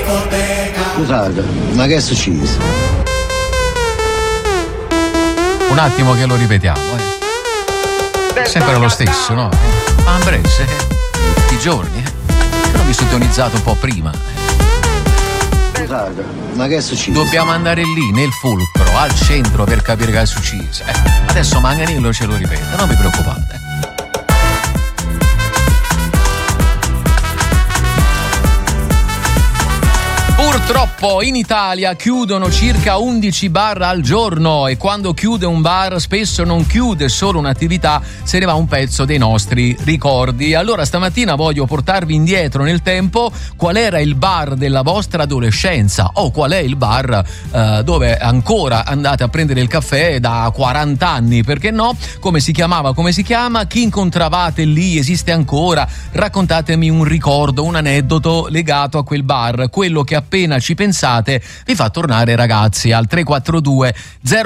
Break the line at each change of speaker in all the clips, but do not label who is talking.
Scusate, ma che è successo?
Un attimo che lo ripetiamo, sempre lo stesso, no? Ambrese, tutti i giorni, però mi sintonizzato un po' prima.
Scusate, ma che è successo?
Dobbiamo andare lì, nel fulcro, al centro, per capire che è successo. Adesso Manganello ce lo ripete, non vi preoccupate. Purtroppo in Italia chiudono circa 11 bar al giorno e quando chiude un bar spesso non chiude solo un'attività, se ne va un pezzo dei nostri ricordi. Allora stamattina voglio portarvi indietro nel tempo. Qual era il bar della vostra adolescenza o qual è il bar dove ancora andate a prendere il caffè da 40 anni, perché no? Come si chiamava, come si chiama? Chi incontravate lì? Esiste ancora? Raccontatemi un ricordo, un aneddoto legato a quel bar, quello che appena ci pensate vi fa tornare ragazzi. Al 342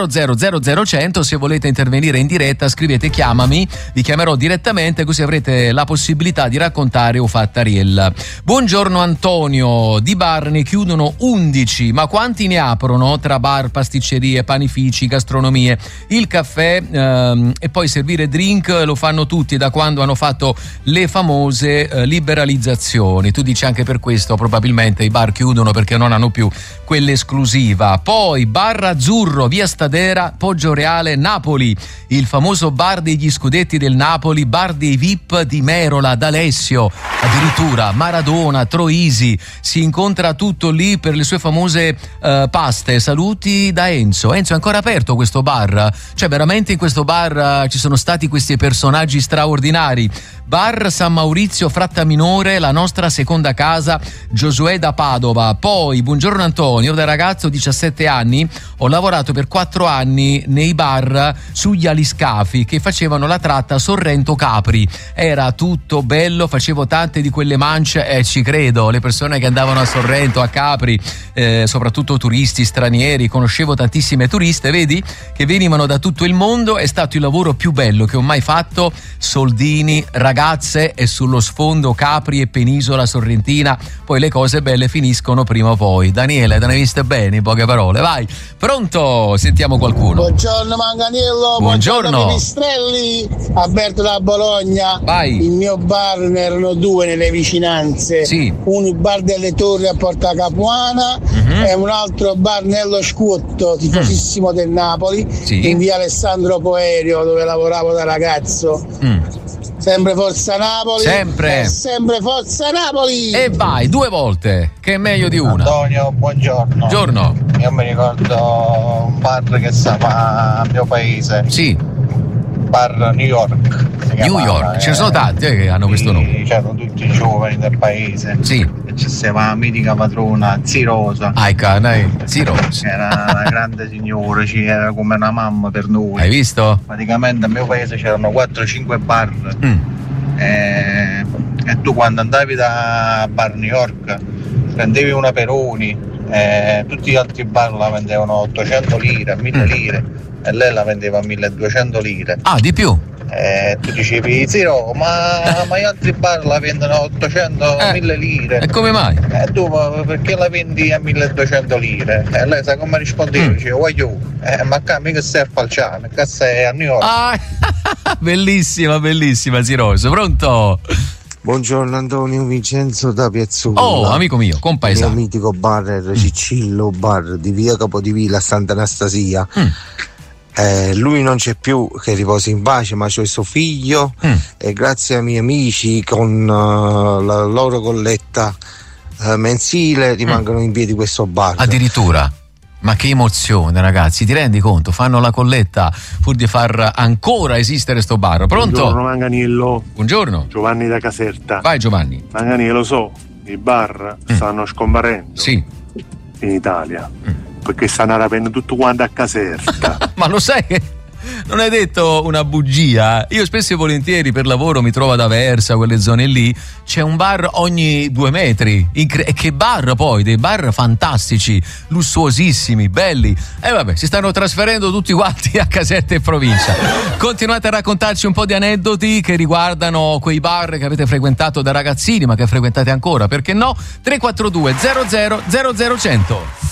000 100. Se volete intervenire in diretta scrivete chiamami, vi chiamerò direttamente, così avrete la possibilità di raccontare o fattariel. Buongiorno Antonio, di bar ne chiudono 11, ma quanti ne aprono tra bar, pasticcerie, panifici, gastronomie? Il caffè e poi servire drink lo fanno tutti da quando hanno fatto le famose liberalizzazioni. Tu dici anche per questo probabilmente i bar chiudono, perché non hanno più quell'esclusiva. Poi bar Azzurro, via Stadera, Poggioreale, Napoli, il famoso bar degli scudetti del Napoli, bar dei VIP di Merola, D'Alessio, addirittura Maradona, Troisi, si incontra tutto lì per le sue famose paste. Saluti da Enzo. Enzo, è ancora aperto questo bar? Cioè veramente in questo bar ci sono stati questi personaggi straordinari. Bar San Maurizio Frattaminore, la nostra seconda casa, Giosuè da Padova. Poi, buongiorno Antonio, da ragazzo 17 anni ho lavorato per 4 anni nei bar sugli aliscafi che facevano la tratta Sorrento-Capri. Era tutto bello, facevo tante di quelle mance, ci credo, le persone che andavano a Sorrento, a Capri, soprattutto turisti stranieri, conoscevo tantissime turiste, vedi, che venivano da tutto il mondo. È stato il lavoro più bello che ho mai fatto, soldini, ragazze e sullo sfondo Capri e penisola sorrentina. Poi le cose belle finiscono prima o poi. Daniele, te ne viste bene, in poche parole, vai. Pronto? Sentiamo qualcuno.
Buongiorno Manganello.
Buongiorno
Pipistrelli, Alberto da Bologna.
Vai.
Il mio bar ne erano 2 nelle vicinanze.
Sì.
Uno il bar delle Torri a Porta Capuana e un altro bar nello Scuotto, tifosissimo del Napoli,
sì,
in via Alessandro Poerio, dove lavoravo da ragazzo. Sempre Forza Napoli.
Sempre
Forza Napoli.
E vai 2 volte, che è meglio di una.
Antonio, buongiorno.
Buongiorno.
Io mi ricordo un bar che stava al mio paese.
Sì.
Bar New York.
New York, ce ne sono tanti che hanno questo nome.
C'erano tutti i giovani del paese.
Sì.
E c'è stava la mitica padrona Zirosa.
Zirosa.
Era una grande signora, era come una mamma per noi.
Hai visto?
Praticamente al mio paese c'erano 4-5 bar. E tu quando andavi da bar New York prendevi una Peroni, tutti gli altri bar la vendevano 800 lire, 1000 lire e lei la vendeva a 1200 lire.
Ah, di più?
Tu dicevi Ziro, ma gli altri bar la vendono a 800, 1000 lire.
E come mai?
Tu perché la vendi a 1200 lire? E lei sa come rispondeva? Diceva, voglio, ma qua mica stai a Falciano, che sei a New York.
Ah, bellissima Ziroso. Pronto?
Buongiorno Antonio, Vincenzo da Piazzulla.
Oh, amico mio, compaesano.
Il mio mitico bar era Cicillo Bar di via Capodivilla, Sant'Anastasia. Lui non c'è più, che riposi in pace, ma c'è suo figlio e grazie ai miei amici con la loro colletta mensile rimangono in piedi questo bar.
Addirittura? Ma che emozione, ragazzi, ti rendi conto? Fanno la colletta pur di far ancora esistere sto bar. Pronto?
Buongiorno Manganello.
Buongiorno.
Giovanni da Caserta.
Vai Giovanni.
Manganello, so, i bar stanno scomparendo.
Sì.
In Italia. Perché stanno rapendo tutto quanto a Caserta.
Ma lo sai che Non hai detto una bugia. Io spesso e volentieri per lavoro mi trovo ad Aversa, quelle zone lì, c'è un bar ogni 2 metri. E che bar poi, dei bar fantastici, lussuosissimi, belli. E vabbè, si stanno trasferendo tutti quanti a Caserta e provincia. Continuate a raccontarci un po' di aneddoti che riguardano quei bar che avete frequentato da ragazzini, ma che frequentate ancora, perché no? 342 00 00 100.